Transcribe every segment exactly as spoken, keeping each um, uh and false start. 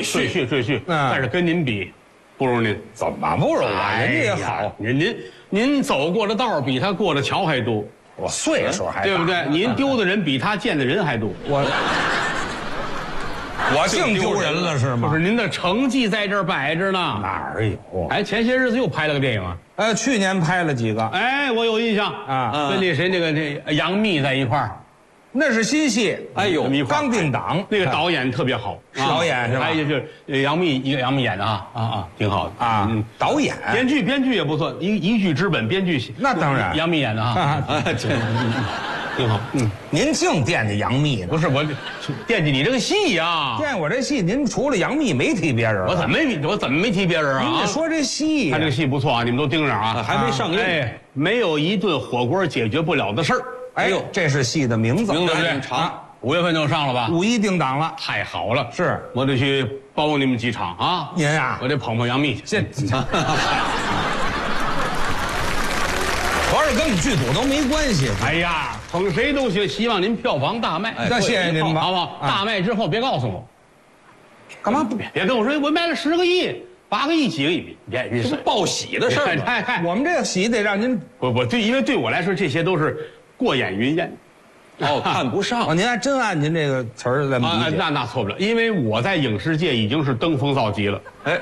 赘婿赘婿，但是跟您比，不如您。 怎么不如我？人家也好， 您您您走过的道比他过的桥还多， 我岁数还大， 对不对？您丢的人比他见的人还多。 我我净丢人了是吗？ 不是，您的成绩在这儿摆着呢。 哪儿有？ 哎，前些日子又拍了个电影啊。 呃，去年拍了几个。 哎，我有印象啊，跟那谁那个那杨幂在一块儿。 那是新戏， 哎呦， 刚定档， 那个导演特别好， 是导演是吧？ 哎，就是杨幂一个杨幂演的啊啊啊，挺好的啊。嗯，导演、 编剧编剧也不错，一一剧之本，编剧那当然， 杨幂演的啊，啊，挺好。嗯， 您净惦记杨幂呢？ 不是我，惦记你这个戏呀。 惦记我这戏，您除了杨幂没提别人。 我怎么没我怎么没提别人啊？ 您得说这戏， 看这个戏不错啊，你们都盯着啊， 还没上映。 哎，没有一顿火锅解决不了的事儿。 哎呦，这是戏的名字， 名字很长。 五月份就上了吧？ 五一定档了， 太好了！ 是我得去包你们几场啊！ 您啊， 我得捧捧杨幂去。 这，合着跟我们剧组都没关系。 哎呀，捧谁都行，希望您票房大卖。 那谢谢您吧， 好不好？大卖之后别告诉我， 干嘛不？ 别跟我说我卖了十个亿、八个亿、几个亿，别别这是报喜的事儿。 看看， 我们这个喜得让您不不对，因为对我来说这些都是过眼云烟。 哦，看不上哦，您还真按您这个词儿来理解， 那那错不了，因为我在影视界已经是登峰造极了。哎，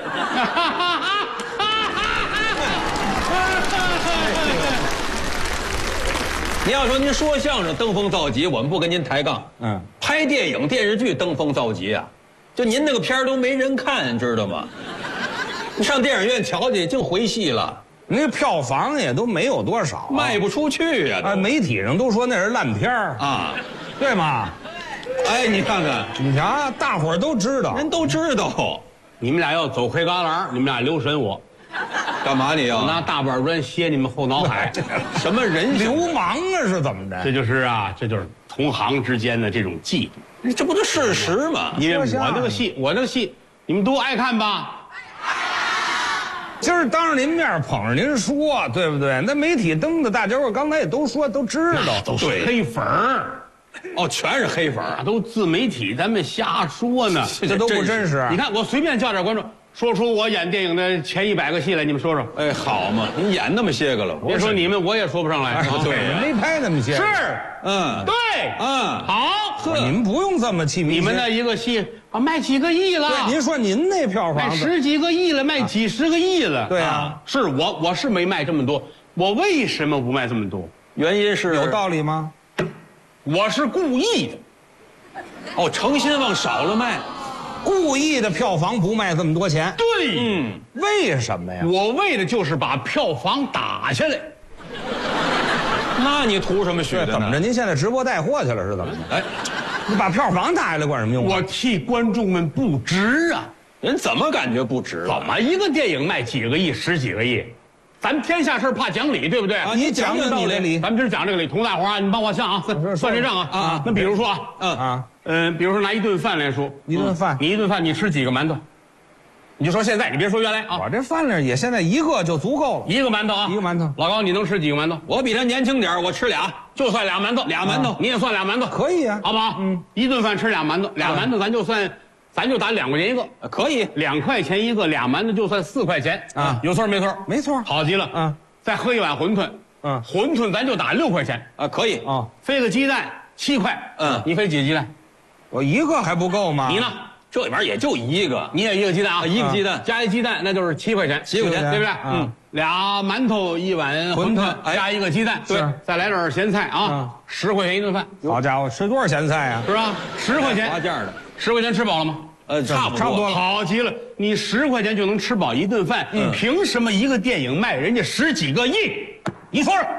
您要说您说相声登峰造极，我们不跟您抬杠。嗯，拍电影电视剧登峰造极啊，就您那个片儿都没人看，知道吗？你上电影院瞧去，净回戏了。 那票房也都没有多少， 卖不出去呀！ 啊，媒体上都说那是烂片儿啊， 对吗？ 哎，你看看， 你瞧，大伙儿都知道， 人都知道。 你们俩要走黑旮旯，你们俩留神我。 干嘛你要？ 我拿大板砖歇你们后脑海。 什么人流氓啊？是怎么着？ 这就是啊，这就是同行之间的这种嫉妒。 这不是事实吗？ 因为我那个戏，我那个戏，你们都爱看吧？ 今儿当着您面捧着您说，对不对？那媒体登的大家伙刚才也都说都知道， 都是黑粉儿。 哦，全是黑粉儿， 都自媒体，咱们瞎说呢， 这都不真实。 你看我随便叫点观众，说出我演电影的前一百个戏来，你们说说。 哎，好嘛，您演那么些个了， 别说你们，我也说不上来。 对，没拍那么些。 是， 嗯， 对， 嗯， 好， 呵，你们不用这么气迷。 你们那一个戏啊，卖几个亿了？ 对，您说您那票房卖十几个亿了，卖几十个亿了。 对啊， 是我我是没卖这么多，我为什么不卖这么多？ 原因是有道理吗？ 我是故意的。 哦，诚心往少了卖， 故意的票房不卖这么多钱。 对， 嗯， 为什么呀？ 我为的就是把票房打下来。 那你图什么许的呢？ 怎么着？您现在直播带货去了是怎么的？哎，你把票房打下来管什么用？ 我替观众们不值啊！ 人怎么感觉不值？ 怎么一个电影卖几个亿、十几个亿？咱天下事怕讲理，对不对？ 啊，你讲讲你的理， 咱们今儿讲这个理，佟大伙啊，你帮我算啊，算算这账啊啊！那比如说啊， 嗯啊，嗯，比如说拿一顿饭来说， 一顿饭， 你一顿饭你吃几个馒头？你就说现在，你别说原来啊。 我这饭量也现在一个就足够了， 一个馒头啊， 一个馒头。 老高，你能吃几个馒头？ 我比他年轻点我吃俩， 就算俩馒头， 俩馒头， 你也算俩馒头， 可以啊， 好不好？嗯，一顿饭吃俩馒头，俩馒头咱就算。咱就打两块钱一个， 可以， 两块钱一个，俩馒头就算四块钱啊，有错没错？ 没错， 好极了。嗯，再喝一碗馄饨，嗯，馄饨咱就打六块钱啊，可以啊。飞个鸡蛋七块，嗯，你飞几个鸡蛋？ 我一个还不够吗？ 你呢？ 这里边也就一个， 你也一个鸡蛋啊， 一个鸡蛋加一鸡蛋那就是七块钱， 七块钱对不对？嗯，俩馒头一碗馄饨加一个鸡蛋，对，再来点咸菜啊，十块钱一顿饭。 好家伙，吃多少咸菜啊？ 是吧？十块钱花价的， 十块钱吃饱了吗？ 呃，差不多， 差不多了， 好极了！你十块钱就能吃饱一顿饭，嗯，凭什么一个电影卖人家十几个亿？你说说。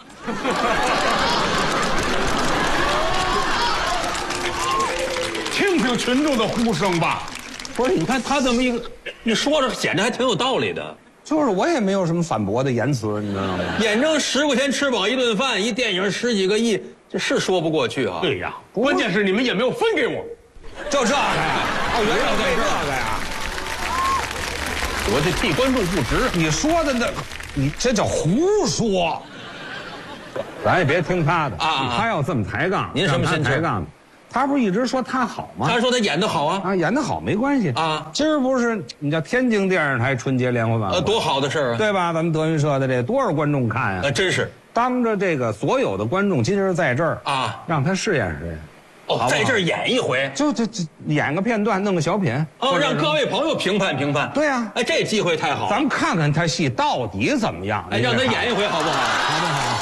听听群众的呼声吧。 不是，你看他这么一个，你说着显得还挺有道理的。 就是我也没有什么反驳的言辞，你知道吗？ 眼睁十块钱吃饱一顿饭，一电影十几个亿，这是说不过去啊。 对呀，关键是你们也没有分给我。 就这个呀？哦，原来对这个呀？ 我这替观众不值。 你说的那，你这叫胡说。咱也别听他的啊，他要这么抬杠， 您什么心抬杠？ 他不是一直说他好吗？ 他说他演得好啊， 啊，演得好没关系啊。 今儿不是你叫天津电视台春节联欢晚会， 呃，多好的事儿啊， 对吧？咱们德云社的这多少观众看呀？ 呃，真是当着这个所有的观众，今儿在这儿啊， 让他试验试验。 哦，在这儿演一回， 就就就演个片段，弄个小品哦，让各位朋友评判评判。 对呀， 哎，这机会太好， 咱们看看他戏到底怎么样。 哎，让他演一回好不好？ 好不好？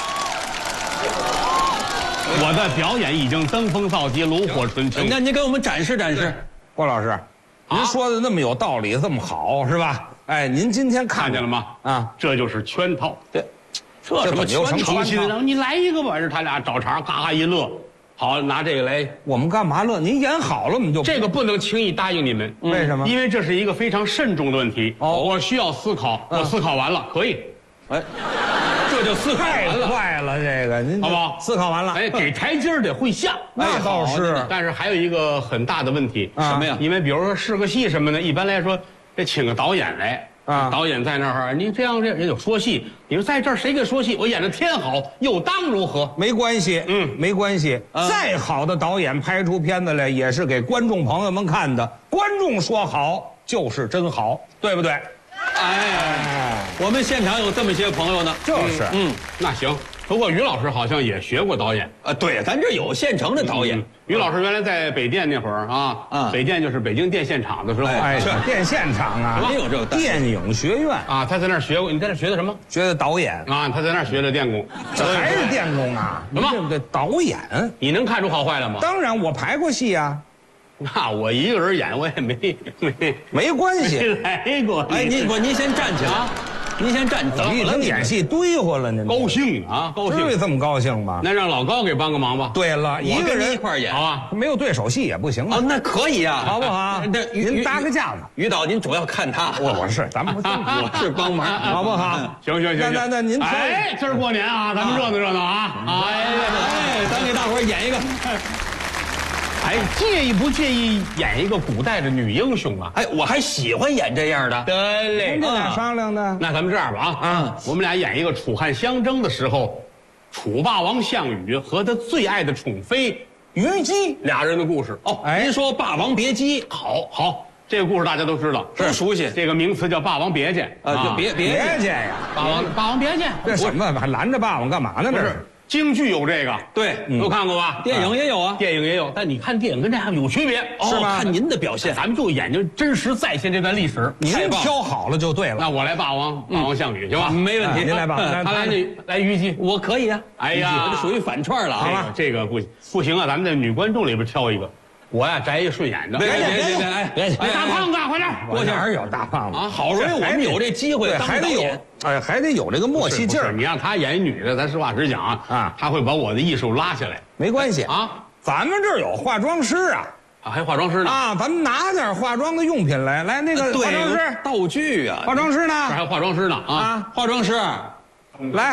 我的表演已经登峰造极，炉火纯青。 那您给我们展示展示。 郭老师，您说的那么有道理，这么好，是吧？哎，您今天看看见了吗？ 啊， 这就是圈套。 这这什么流程重新让你来一个吧，是他俩找茬，嘎嘎一乐。好，拿这个来， 我们干嘛乐？您演好了，我们就这个不能轻易答应你们。 为什么？ 因为这是一个非常慎重的问题。 哦， 我需要思考。我思考完了，可以。 哎，这就思考太完了， 快了，这个您好不好？ 思考完了， 哎，给台阶儿得会下。 那倒是。 但是还有一个很大的问题， 什么呀？ 因为比如说试个戏什么的，一般来说得请个导演来。 啊， 导演在那儿，你这样这人有说戏，你说在这儿谁给说戏？我演的天好，又当如何？ 没关系， 嗯， 没关系。再好的导演拍出片子来，也是给观众朋友们看的。观众说好就是真好，对不对？ 哎，我们现场有这么些朋友呢， 就是， 嗯，那行。不过于老师好像也学过导演啊，对，咱这有现成的导演。 于老师原来在北电那会儿啊，啊，北电就是北京电现场的时候， 哎，电现场啊， 没有这个电影学院啊，他在那儿学过。你在那学的什么？ 学的导演啊，他在那儿学的电工， 这还是电工啊？ 什么？ 对不对？导演， 你能看出好坏来吗？ 当然，我排过戏啊。 那我一个人演，我也没没没关系， 没来过。 哎，您不，您先站起来。您先站， 怎么一听演戏堆活了？您高兴啊，高兴， 至于这么高兴吗？ 那让老高给帮个忙吧。 对了，一个人一块演， 好啊， 没有对手戏也不行啊。 哦，那可以啊， 好不好？ 那您搭个架子。 于导，您主要看他， 我我是，咱们不我是帮忙， 好不好？ 行行行， 那那那您， 哎，今儿过年啊，咱们热闹热闹啊！ 哎哎，咱给大伙演一个。 哎，介意不介意演一个古代的女英雄啊？ 哎，我还喜欢演这样的。 得嘞， 这俩商量的。 那咱们这样吧啊，啊，我们俩演一个楚汉相争的时候，楚霸王项羽和他最爱的宠妃虞姬俩人的故事。 哦，您说《霸王别姬》？ 好，好，这个故事大家都知道， 是熟悉。 这个名词叫《霸王别姬》 啊，就别别别介呀， 霸王霸王别姬， 这什么还拦着霸王干嘛呢？这是。 京剧有这个， 对， 都看过吧？ 电影也有啊， 电影也有，但你看电影跟这还有区别， 是吗？看您的表现， 咱们就演就真实再现这段历史。 您挑好了就对了。 那我来霸王，霸王项羽行吧？ 没问题， 您来吧。 他来那来虞姬， 我可以啊。 哎呀， 这属于反串了啊。这个不不行啊，咱们在女观众里边挑一个。我呀，摘一顺眼的。 别别别别！哎， 别大胖子，快点！ 我哪儿有大胖子啊？好容易我们有这机会， 还得有，哎，还得有这个默契劲儿。 你让他演一女的，咱实话实讲啊，他会把我的艺术拉下来。 没关系啊， 咱们这儿有化妆师啊， 啊，还化妆师呢啊，咱们拿点化妆的用品来，来那个化妆师道具啊， 化妆师呢？ 这还有化妆师呢啊， 化妆师， 来，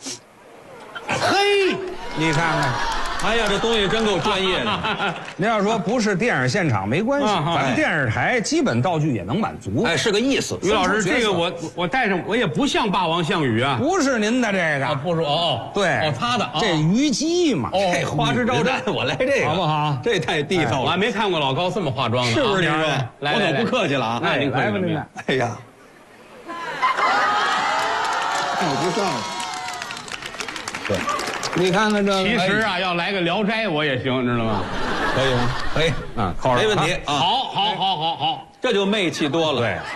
嘿， 你看看。 哎呀，这东西真够专业的。 您要说不是电影现场没关系，咱们电视台基本道具也能满足。 哎，是个意思。 于老师，这个我我带上，我也不像霸王项羽啊。 不是您的这个， 不是哦， 对， 哦他的这虞姬嘛， 这花枝招展，我来这个好不好？ 这太地道了， 我还没看过老高这么化妆的， 是不是您说？ 我可不客气了啊！ 那您来吧，您来。 哎呀， 我不上了。对。你看看这个， 其实啊，要来个《聊斋》我也行，知道吗？ 可以吗？可以啊， 没问题啊。 好，好，好，好，好， 这就媚气多了。 对。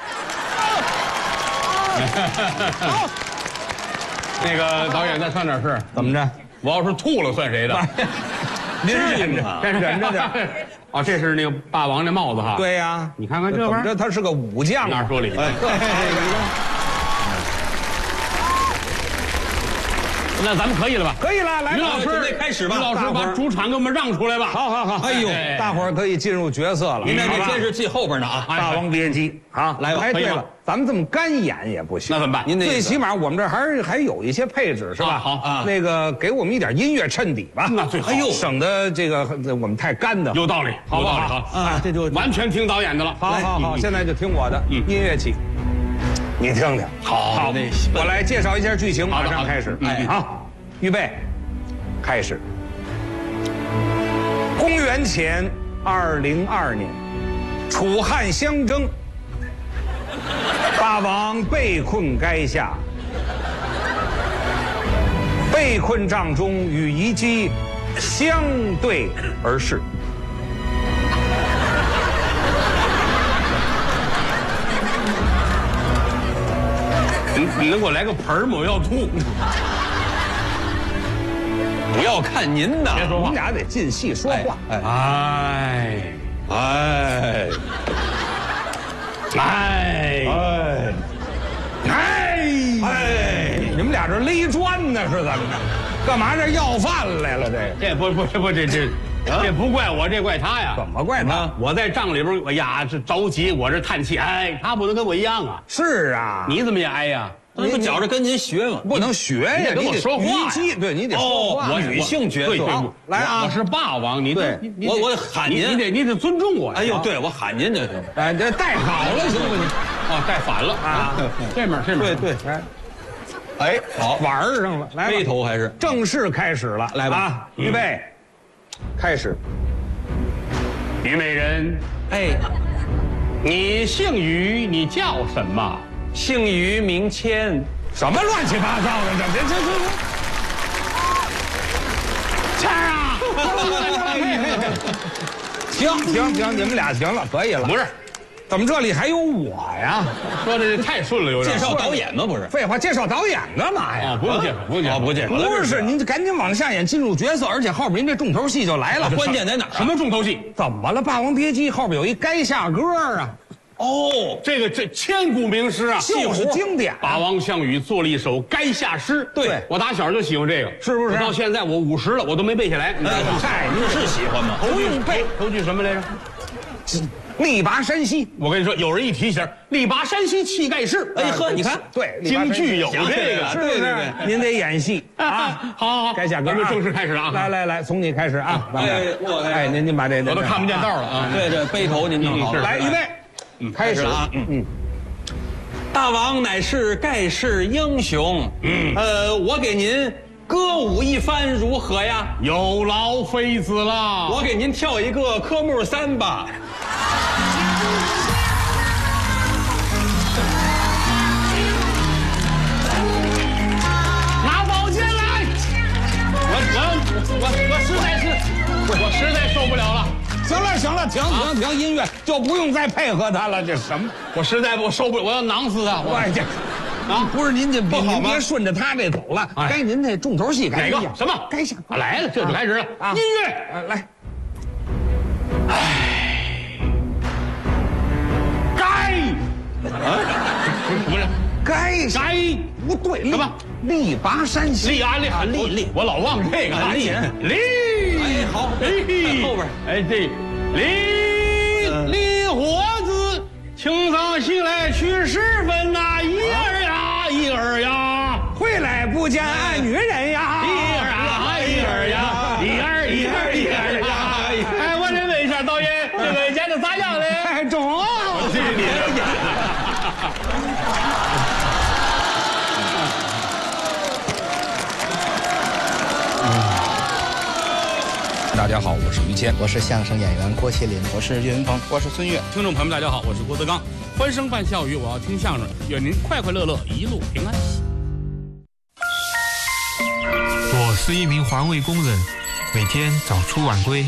那个导演，再上点事。 怎么着？ 我要是吐了，算谁的？ 您忍着，忍着点。 啊，这是那个霸王的帽子哈。 对呀， 你看看这玩意儿， 这他是个武将。 哪说理？那咱们可以了吧？ 可以了，来， 于老师开始吧。 于老师把主场给我们让出来吧。 好好好，哎呦，大伙儿可以进入角色了。 您在这监视器后边呢啊， 《霸王别姬》好， 来吧。 哎，对了，咱们这么干演也不行， 那怎么办？ 您最起码我们这还是还有一些配置是吧？ 好啊， 那个给我们一点音乐衬底吧。 那最好。 哎呦，省得这个我们太干的。 有道理，好不好？好啊，这就完全听导演的了。 好好好，现在就听我的音乐起。你听听， 好， 好，我来介绍一下剧情，马上开始。 哎， 好，预备，开始。 公元前二零二年，楚汉相争，霸王被困垓下，被困帐中与夷姬相对而视。 你你能给我来个盆儿吗？我要吐。 不要看您的， 别说话， 我们俩得进戏说话。 哎哎哎哎哎哎！你们俩这勒砖呢是怎么着？干嘛这要饭来了？这个这不不不这这这不怪我，这怪他呀。 怎么怪他？ 我在帐里边，哎呀，这着急，我这叹气，哎，他不能跟我一样啊。 是啊， 你怎么也挨呀？ 那不觉着跟您学吗？ 不能学呀， 你得跟我说话呀虞姬，对你得说话。 我女性角色， 对对， 来啊我是霸王，你对你我我得喊您， 你得你得尊重我呀。 哎呦，对我喊您就行。 哎，这带好了行不行？ 啊，带反了啊，这面这面对对， 哎哎，好， 玩儿上了，来吧背头还是正式开始了， 来吧啊，预备，开始。 虞美人， 哎， 你姓虞，你叫什么？ 姓于名谦。 什么乱七八糟的？这这这这，谦儿啊！行行行，你们俩行了，可以了。 不是， 怎么这里还有我呀？ 说的这太顺了，有点。 介绍导演吗？不是废话，介绍导演干嘛呀？ 啊，不用介绍，不用介绍， 不介绍不是，您赶紧往下演，进入角色，而且后边您这重头戏就来了。 关键在哪儿啊？ 什么重头戏？ 怎么了？《霸王别姬》后边有一垓下歌啊， 哦，这个这千古名诗啊， 就是经典。 霸王项羽做了一首《垓下诗》， 对我打小就喜欢这个， 是不是我到现在我五十了，我都没背下来。 哎，嗨，您是喜欢吗？ 不用背， 头句什么来着？ 力拔山兮。 我跟你说，有人一提醒，力拔山兮气盖世。 哎呵，你看， 对， 京剧有想起来了这个， 是不是对对对？ 您得演戏啊！ 好好好， 垓下歌， 咱们正式开始了啊！ 来来来，从你开始啊！ 哎我哎，您您把这我都看不见道了啊！ 对这背头您弄好了。 来，预备， 嗯开始啊！嗯嗯。大王乃是盖世英雄，嗯，呃，我给您歌舞一番如何呀？ 有劳妃子了。 我给您跳一个科目三吧。 拿宝剑来！我我我我实在是，我实在受不了了。 行了行了，停停停，音乐就不用再配合他了。这什么？ 我实在我受不了，我要囊死他！我哎这。啊，不是您这不好吗您别顺着他这走了，该您这重头戏该哪个什么？ 该下啊来了，这就开始了。 啊音乐， 呃来， 该啊，不是该该不对， 什么？ 力拔山兮， 力啊力啊力力我老忘这个啊力力。 哎好力后边哎对，力力火子，清早醒来去十分呐，一儿呀一儿呀， 回来不见爱女人呀， 一儿啊一儿呀，一儿一儿一儿呀。哎，我得问一下导演，这个演的咋样嘞？ 太中了。 谢谢你。 大家好，我是于谦， 我是相声演员郭麒麟，我是岳云鹏，我是孙越。 听众朋友们，大家好，我是郭德纲，欢声伴笑语，我要听相声，愿您快快乐乐，一路平安。 我是一名环卫工人，每天早出晚归。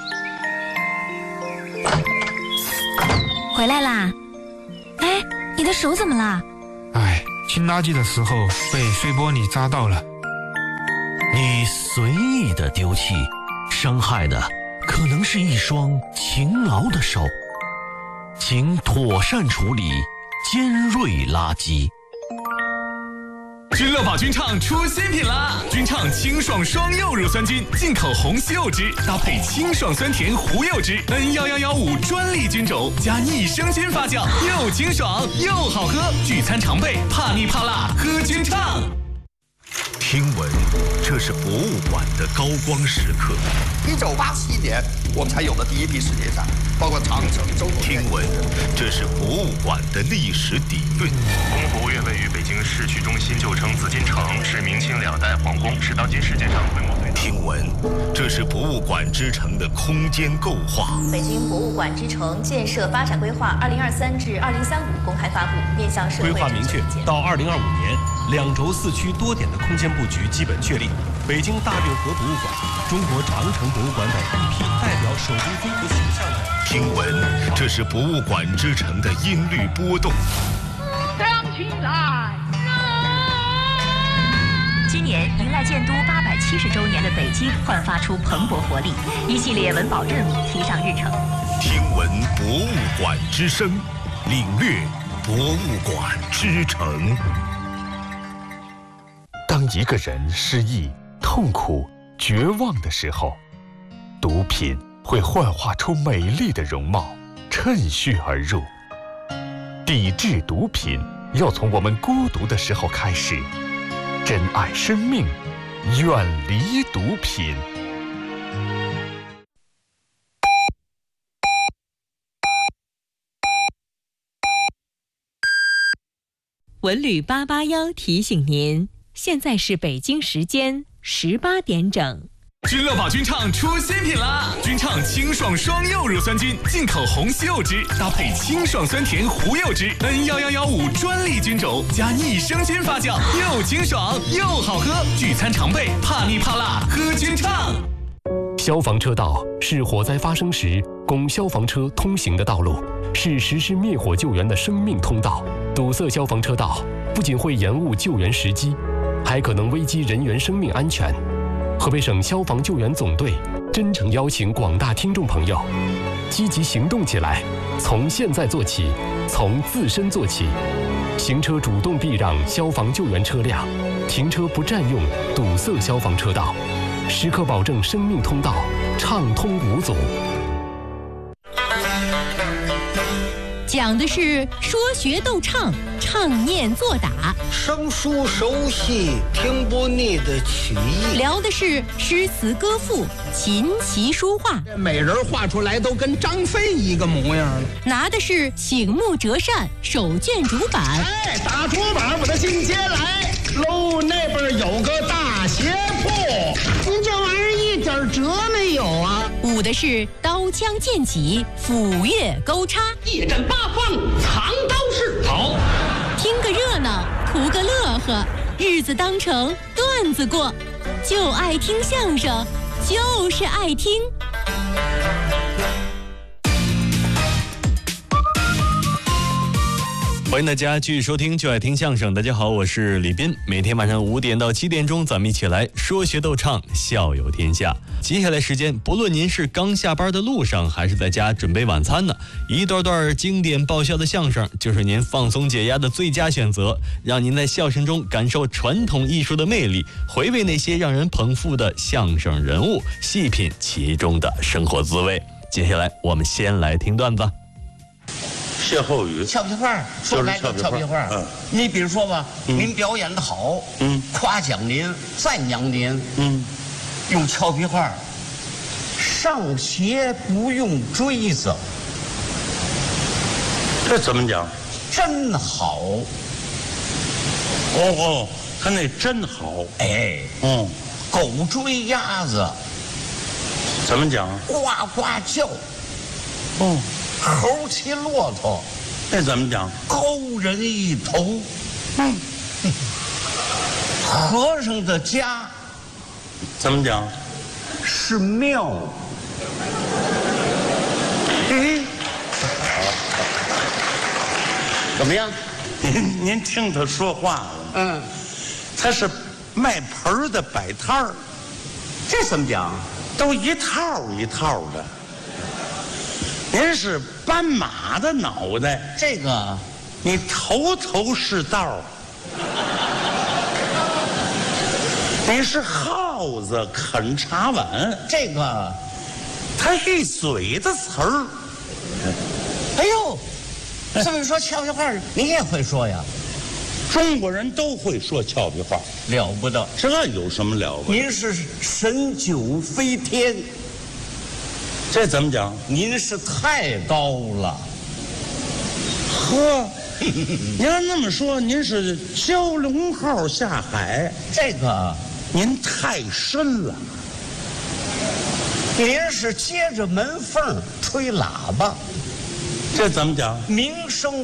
回来啦？哎，你的手怎么了？ 哎，清垃圾的时候被碎玻璃扎到了。 你随意的丢弃，伤害的可能是一双勤劳的手，请妥善处理尖锐垃圾。 君乐宝君畅出新品啦！君畅清爽双柚乳酸菌，进口红西柚汁搭配清爽酸甜胡柚汁 N 一一一五专利菌种，加益生菌发酵，又清爽又好喝。聚餐常备，怕腻怕辣，喝君畅。 听闻这是博物馆的高光时刻。 一九八七年，我们才有了第一批世界展，包括长城、周口。 听闻这是博物馆的历史底蕴。 故宫博物院位于北京市区中心，旧称紫禁城，是明清两代皇宫，是当今世界上规模最大。 听闻，这是博物馆之城的空间构画。 北京博物馆之城建设发展规划（二零二三至二零三五）公开发布，面向社会。 规划明确，到二零二五年，两轴四区多点的空间布局基本确立。北京大运河博物馆、中国长城博物馆等一批代表首都综合形象的。 听闻，这是博物馆之城的音律波动。 想起来。 今年迎来建都八百七十周年的北京，焕发出蓬勃活力，一系列文保任务提上日程。 听闻博物馆之声，领略博物馆之城。当一个人失意、痛苦、绝望的时候，毒品会幻化出美丽的容貌，趁虚而入。抵制毒品，要从我们孤独的时候开始。珍爱生命，远离毒品。 文旅八八幺提醒您，现在是北京时间十八点整。 君乐宝君畅出新品啦！君畅清爽双柚乳酸菌，进口红西柚汁，搭配清爽酸甜胡柚汁 ，N 一一一五专利菌种，加益生菌发酵，又清爽又好喝。聚餐常备，怕腻怕辣，喝君畅。 消防车道是火灾发生时供消防车通行的道路，是实施灭火救援的生命通道。堵塞消防车道不仅会延误救援时机，还可能危及人员生命安全。河北省消防救援总队真诚邀请广大听众朋友积极行动起来，从现在做起，从自身做起。行车主动避让消防救援车辆，停车不占用堵塞消防车道，时刻保证生命通道畅通无阻。 讲的是说学逗唱，唱念做打， 生疏熟悉，听不腻的曲艺。 聊的是诗词歌赋，琴棋书画。 美人画出来都跟张飞一个模样了。 拿的是醒目折扇，手卷竹板。 哎，打竹板，我的进阶来喽！那边有个大鞋铺，您这玩意儿一点辙没有啊！ 舞的是刀枪剑戟，斧钺钩叉， 一阵八方，藏刀式。好， 听个热闹，图个乐呵，日子当成段子过，就爱听相声，就是爱听。 欢迎大家继续收听就爱听相声。大家好，我是李斌。每天晚上五点到七点钟，咱们一起来说学逗唱，笑有天下。接下来时间，不论您是刚下班的路上，还是在家准备晚餐呢，一段段经典爆笑的相声就是您放松解压的最佳选择，让您在笑声中感受传统艺术的魅力，回味那些让人捧腹的相声人物，细品其中的生活滋味。接下来我们先来听段子。 歇后语， 俏皮话，说来个俏皮话。嗯，你比如说吧，嗯、您表演的好，嗯，夸奖您，赞扬您，嗯，用俏皮话，上学不用锥子， 这怎么讲？ 真好。 哦哦，他那真好。 哎，嗯，狗追鸭子， 怎么讲？ 呱呱叫。 哦。 猴骑骆驼， 那怎么讲？ 高人一头。嗯，和尚的家怎么讲？ 是庙。 哎， 怎么样？ 您您听他说话了？嗯，他是卖盆的摆摊儿。 这怎么讲？ 都一套一套的。您是斑马的脑袋， 这个你头头是道。你是耗子啃茶碗， 这个他一嘴的词儿。 哎呦，这么说俏皮话你也会说呀？ 中国人都会说俏皮话， 了不得。 这有什么了不得？ 您是神九飞天。 这怎么讲？ 您是太高了。 呵，您要那么说，您是蛟龙号下海。 这个您太深了。 您是接着门缝吹喇叭， 这怎么讲？ 鸣声